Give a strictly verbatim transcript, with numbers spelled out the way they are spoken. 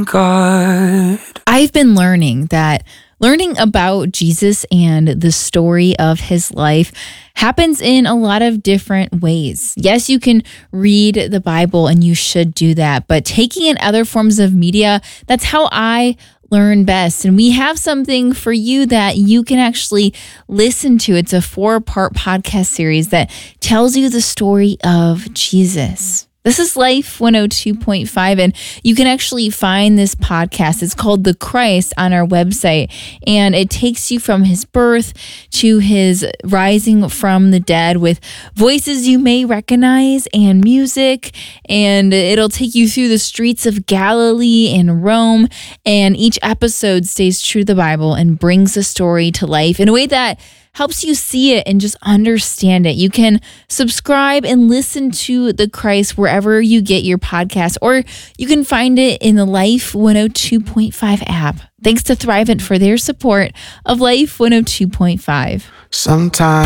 in God. I've been learning that learning about Jesus and the story of his life happens in a lot of different ways. Yes, you can read the Bible and you should do that, but taking in other forms of media, that's how I learn best. And we have something for you that you can actually listen to. It's a four-part podcast series that tells you the story of Jesus. This is Life one oh two point five, and you can actually find this podcast. It's called The Christ on our website, and it takes you from his birth to his rising from the dead with voices you may recognize and music, and it'll take you through the streets of Galilee and Rome, and each episode stays true to the Bible and brings the story to life in a way that helps you see it and just understand it. You can subscribe and listen to The Christ wherever you get your podcast, or you can find it in the Life one oh two point five app. Thanks to Thrivent for their support of Life one oh two point five. Sometimes